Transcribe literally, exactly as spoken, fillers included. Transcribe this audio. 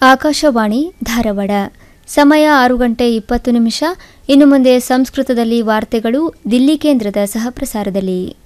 ಆಕಾಶವಾಣಿ ಧಾರವಾಡ. ಸಮಯ ಆರು ಗಂಟೆ ಇಪ್ಪತ್ತು ನಿಮಿಷ. ಇನ್ನು ಮುಂದೆ ಸಂಸ್ಕೃತದಲ್ಲಿ ವಾರ್ತೆಗಳು ದಿಲ್ಲಿ ಕೇಂದ್ರದ ಸಹಪ್ರಸಾರದಲ್ಲಿ.